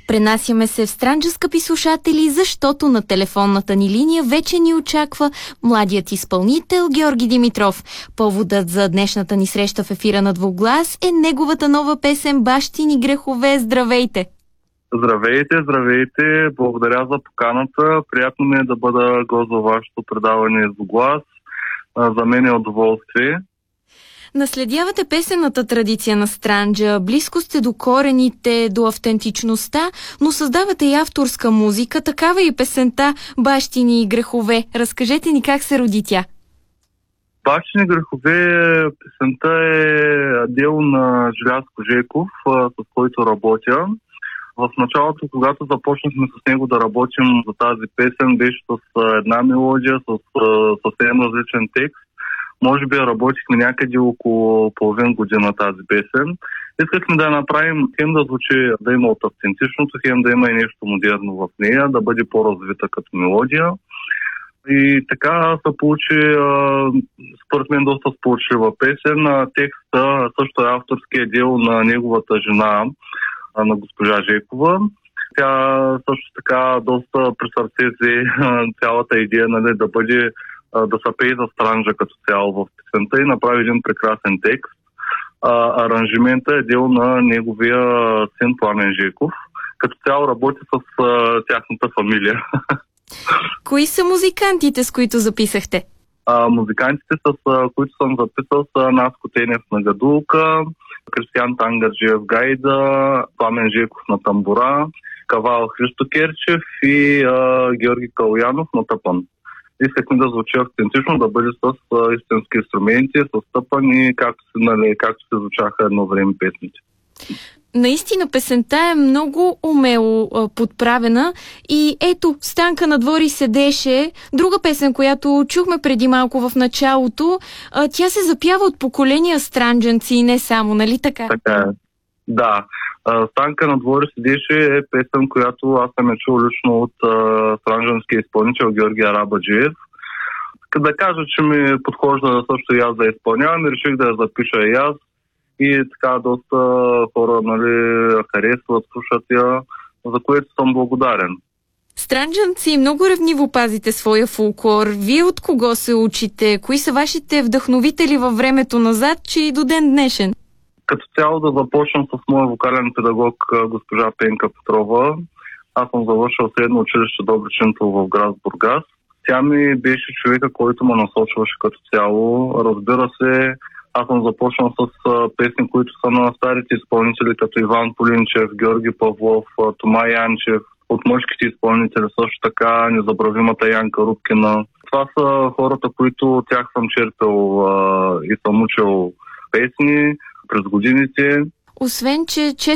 Пренасяме се в Странджа, скъпи слушатели, защото на телефонната ни линия вече ни очаква младият изпълнител Георги Димитров. Поводът за днешната ни среща в ефира на Двуглас е неговата нова песен "Бащини грехове". Здравейте! Здравейте! Благодаря за поканата. Приятно ми е да бъда гост във вашето предаване Двуглас. За мен е удоволствие. Наследявате песенната традиция на Странджа, близко сте до корените, до автентичността, но създавате и авторска музика, такава и песента "Бащини грехове". Разкажете ни как се роди тя. "Бащини грехове" песента е дело на Желязко Жеков, с който работя. В началото, когато започнахме с него да работим за тази песен, беше с една мелодия, с съвсем различен текст. Може би работихме някъде около половин година тази песен. Искахме да я направим хем да звучи, да има от автентичното, хем да има и нещо модерно в нея, да бъде по-развита като мелодия. И така се получи, според мен, доста сполучлива песен. Текста също е авторския дел на неговата жена, на госпожа Жекова. Тя също така доста при сърце взе цялата идея, нали, да се пее за Странджа като цяло в песента и направи един прекрасен текст. Аранжимента е дел на неговия син Пламен Жеков. Като цяло работи с тяхната фамилия. Кои са музикантите, с които записахте? Музикантите, с които съм записал, са Наско Тенев на гадулка, Кристиян Тангарджиев гайда, Пламен Жеков на тамбура, Кавал Христо Керчев и Георги Калуянов на тъпан. Искахме да звучи автентично, да бъде с истински инструменти, с тъпан и както се звучаха едно време песните. Наистина песента е много умело подправена и ето, Станка на двори седеше, друга песен, която чухме преди малко в началото, тя се запява от поколения странджанци и не само, нали така? Така е. Да. Станка на двори седеше е песен, която аз съм чул лично от странджанския изпълнител Георги Арабаджиев. Да кажа, че ми подхожда също и аз да изпълнявам и реших да я запиша и аз. И така доста хора, нали, харесват, слушат я, за което съм благодарен. Странджанци, много ревниво пазите своя фолклор. Вие от кого се учите? Кои са вашите вдъхновители във времето назад, че и до ден днешен? Като цяло да започнем с моя вокален педагог госпожа Пенка Петрова. Аз съм завършил средно училище Добриченто в град Бургас. Тя ми беше човека, който ме насочваше като цяло. Разбира се, аз съм започнал с песни, които са на старите изпълнители, като Иван Полинчев, Георги Павлов, Тома Янчев. От мъжките изпълнители също така незабравимата Янка Рубкина. Това са хората, които от тях съм черпил и съм учил песни през годините. Освен, че